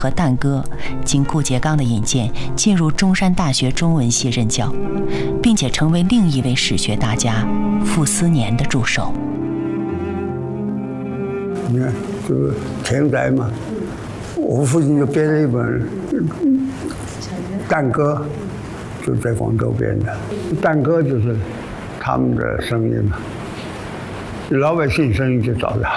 和旦歌经顾颉刚的引荐，进入中山大学中文系任教，并且成为另一位史学大家傅斯年的助手。 你看，就是田宅嘛，我父亲就编了一本旦歌，就在广州编的。旦歌就是他们的声音嘛，老百姓声音就找着。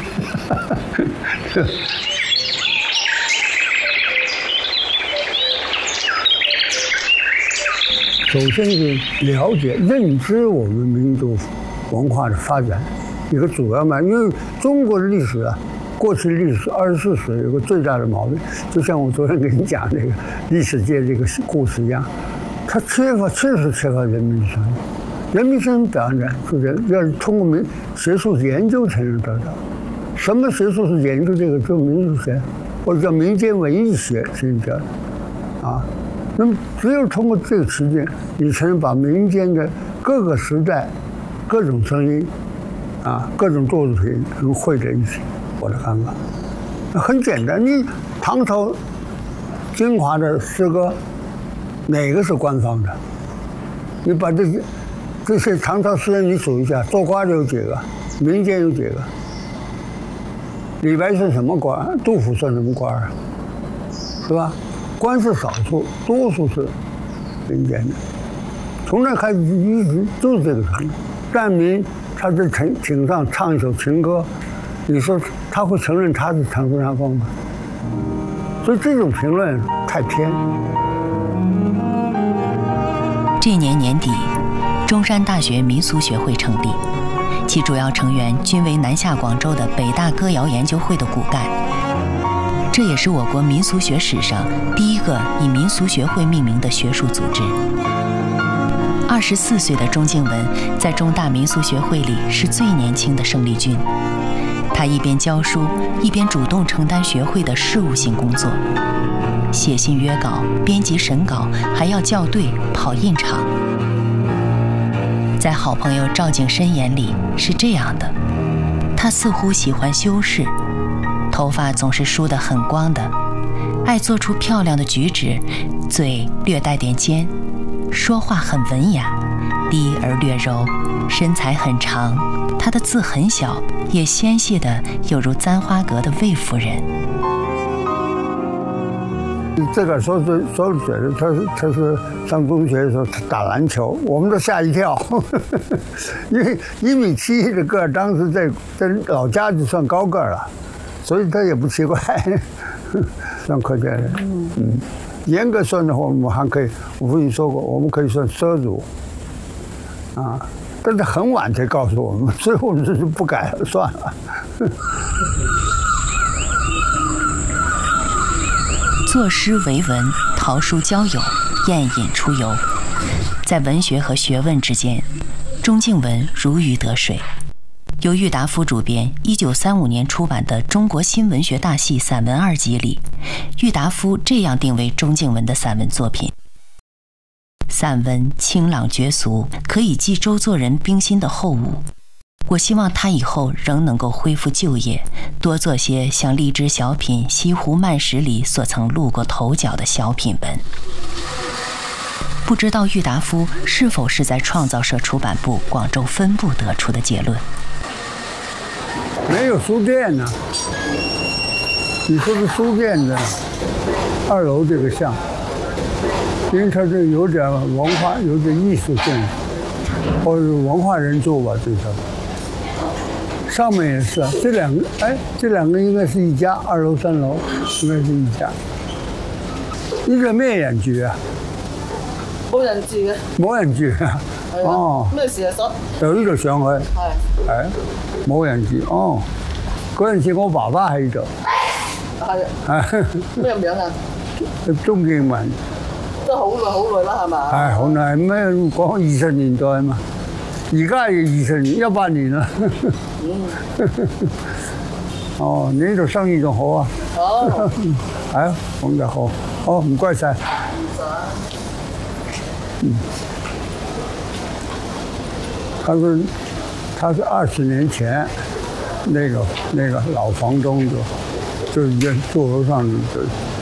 首先是了解、认知我们民族文化的发展一个主要嘛，因为中国的历史啊，过去历史24史有个最大的毛病，就像我昨天跟你讲那个历史界这个故事一样，它确实缺乏人民声音。人民声音表现就是要通过学术研究才能得到。什么学术是研究这个？就民俗学，或者叫民间文艺学，是这样的啊。那么，只有通过这个实践，你才能把民间的各个时代、各种声音，啊，各种作品能汇在一起。我的看法很简单，你唐朝精华的诗歌，哪个是官方的？你把这些唐朝诗人你数一下，做官的有几个？民间有几个？李白算什么官？杜甫算什么官啊？是吧？官是少数，多数是民间的。从那开始一直就是这个程度。但民他在庭上唱一首情歌，你说他会承认他是长春山风吗？所以这种评论太偏。 这年年底，中山大学民俗学会成立，其主要成员均为南下广州的北大歌谣研究会的骨干。这也是我国民俗学史上第一个以民俗学会命名的学术组织。24岁的钟敬文在中大民俗学会里是最年轻的生力军。他一边教书，一边主动承担学会的事务性工作，写信约稿、编辑审稿，还要校对、跑印场。在好朋友赵景深眼里是这样的，他似乎喜欢修饰，头发总是梳得很光的，爱做出漂亮的举止，嘴略带点尖，说话很文雅，低而略柔，身材很长，她的字很小，也纤细的有如簪花格的魏夫人。 这个说觉得他是上中学的时候打篮球，我们都吓一跳，因为1.71米的个儿，当时在老家就算高个儿了，所以他也不奇怪，算科学人。严格算的话，我们还可以，我父亲说过，我们可以算奢族，啊，但是很晚才告诉我们，所以我们这就不改了，算了。 作诗为文，陶书交友，宴饮出游，在文学和学问之间，钟敬文如鱼得水。由郁达夫主编1935年出版的《中国新文学大系散文2辑》里，郁达夫这样定位钟敬文的散文作品：散文清朗绝俗，可以寄周作人冰心的后物。我希望他以后仍能够恢复旧业，多做些像荔枝小品、西湖慢食里所曾露过头角的小品文。不知道郁达夫是否是在创造社出版部广州分部得出的结论？ 没有书店呢、你说是书店的2楼这个像，因为它这有点文化，有点艺术性，或者是文化人做吧，这条。上面也是啊，这两个应该是一家，2楼3楼应該是一家。呢個咩人住啊？ 冇人住嘅。 冇人住啊？哦。 咩事啊？所由呢度上去。係冇人住哦。嗰陣時我爸爸喺度。 係。咩名啊？ 鐘敬文。 都好耐啦，係嘛？ 係好耐，咩講20年代嘛？而家係20年18年啦。哦，你呢度生意仲好啊？哦，係啊，咁就好。好，唔該晒。他是20年前那个老房东的， 就是坐楼上的。